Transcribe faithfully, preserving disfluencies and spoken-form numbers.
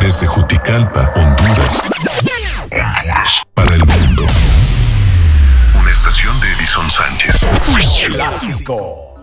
Desde Juticalpa, Honduras. Honduras. Para el mundo. Una estación de Edison Sánchez. Clásico.